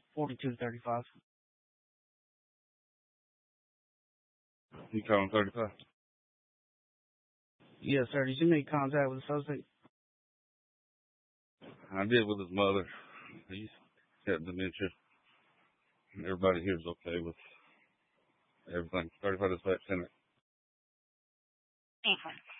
4235. You calling 35? Yes, sir. Did you make contact with the suspect? I did with his mother. He's got dementia. Everybody here is okay with everything. 35 dispatch center. Okay.